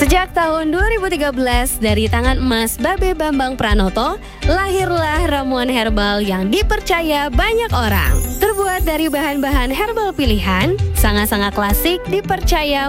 Sejak tahun 2013 dari tangan emas Babe Bambang Pranoto, lahirlah ramuan herbal yang dipercaya banyak orang. Terbuat dari bahan-bahan herbal pilihan, sangat-sangat klasik, dipercaya